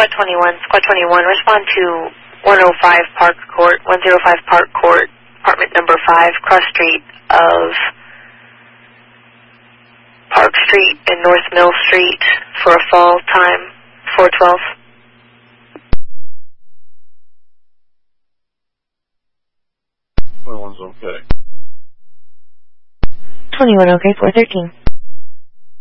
Squad 21. Squad 21, respond to 105 Park Court, 105 Park Court, apartment number 5, cross street of Park Street and North Mill Street for a fall time, 412. 21's okay. 21 okay, 413.